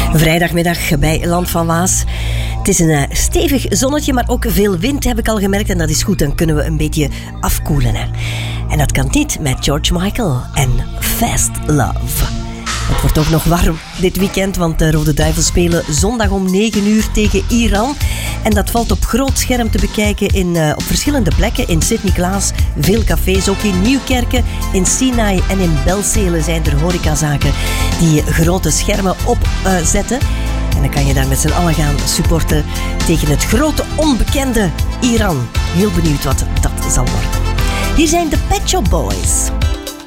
Vrijdagmiddag bij Land van Waas. Het is een stevig zonnetje, maar ook veel wind heb ik al gemerkt. En dat is goed, dan kunnen we een beetje afkoelen. Hè. En dat kan niet met George Michael en Fast Love. Het wordt ook nog warm dit weekend, want de Rode Duivels spelen zondag om 9 uur tegen Iran. En dat valt op groot scherm te bekijken op verschillende plekken. In Sint-Niklaas, veel cafés, ook in Nieuwkerken, in Sinaai en in Belzele zijn er horecazaken die grote schermen opzetten. En dan kan je daar met z'n allen gaan supporten tegen het grote onbekende Iran. Heel benieuwd wat dat zal worden. Hier zijn de Pet Shop Boys.